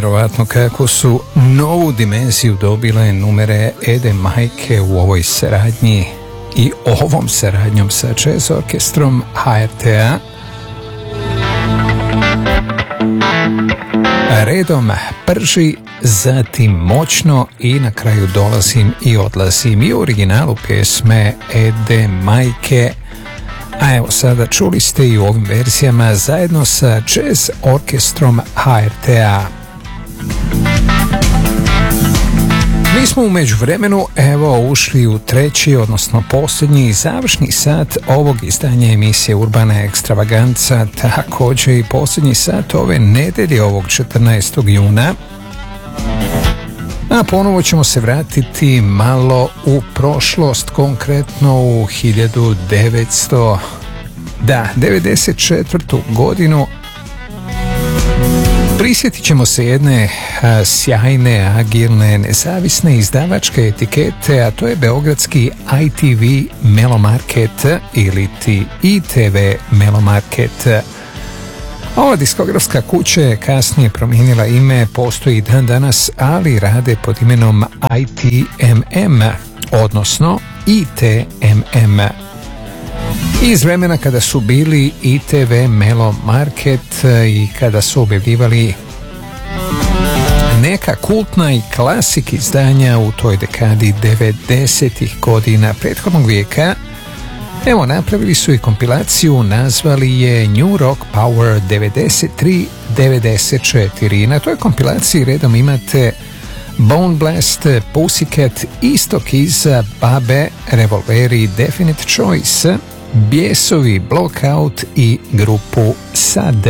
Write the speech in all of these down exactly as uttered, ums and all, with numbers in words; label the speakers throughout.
Speaker 1: nevjerovatno kako su novu dimenziju dobile numere Ede Majke u ovoj saradnji i ovom saradnjom sa jazz orkestrom H R T-a. Redom prži, zatim moćno i na kraju dolazim i odlazim, i u originalu pjesme Ede Majke. A evo sada čuli ste i u ovim verzijama zajedno sa jazz orkestrom H R T-a. Mi smo u međuvremenu evo ušli u treći, odnosno posljednji završni sat ovog izdanja emisije Urbana ekstravaganca, također i posljednji sat ove nedelje, ovog četrnaestog juna. A ponovo ćemo se vratiti malo u prošlost, konkretno u hiljadu devetsto devedeset četvrtu godinu. Prisjetit ćemo se jedne a, sjajne, agilne, nezavisne izdavačke etikete, a to je beogradski I T V Melomarket ili ti I T V Melomarket. Ova diskografska kuća je kasnije promijenila ime, postoji dan danas, ali rade pod imenom I T M M, odnosno I T M M. Iz vremena kada su bili I T V Melo Market i kada su objavljivali neka kultna i klasik izdanja u toj dekadi devedesetih godina prethodnog vijeka, evo napravili su i kompilaciju, nazvali je New Rock Power devedeset tri devedeset četiri. Na toj kompilaciji redom imate Bone Blast, Pussycat, Istok iz Babe, Revolveri, Definite Choice, Bijesovi, Blockout i grupu Sad.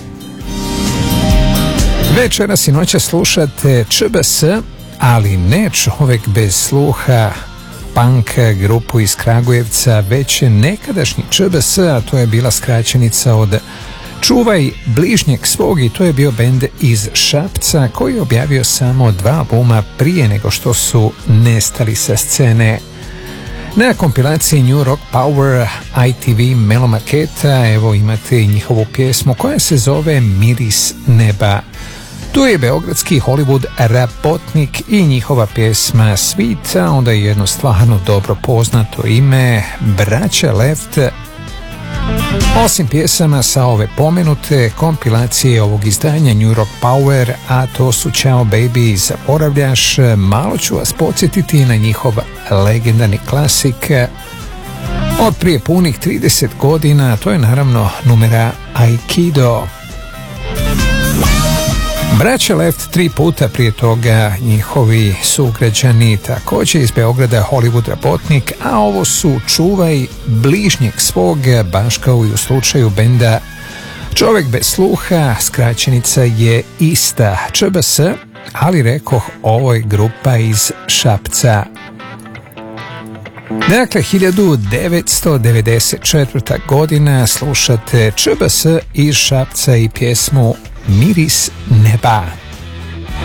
Speaker 1: Večeras i noća slušate Č B S, ali ne Čovek bez sluha, punk grupu iz Kragujevca, već nekadašnji Č B S, a to je bila skraćenica od Čuvaj bližnjeg svog, i to je bio bend iz Šapca koji je objavio samo dva albuma prije nego što su nestali sa scene. Na kompilaciji New Rock Power I T V Melomarketa evo imate i njihovu pjesmu koja se zove Miris neba. Tu je beogradski Hollywood Rabotnik i njihova pjesma Sweet, a onda je jedno stvarno dobro poznato ime, Braća Left. Osim pjesama sa ove pomenute kompilacije ovog izdanja New Rock Power, a to su Ćao Baby, Zaboravljaš, malo ću vas podsjetiti na njihov legendarni klasik od prije punih trideset godina, to je naravno numera Aikido. Braća Left tri puta prije toga, njihovi sugrađani također iz Beograda, Hollywood Rabotnik, a ovo su Čuvaj bližnjeg svog, baš kao i u slučaju benda Čovek bez sluha, skraćenica je ista, Č B S, ali rekoh ovo je grupa iz Šapca. Dakle, hiljadu devetsto devedeset četvrta godina, slušate Č B S iz Šapca i pjesmu Miris neba.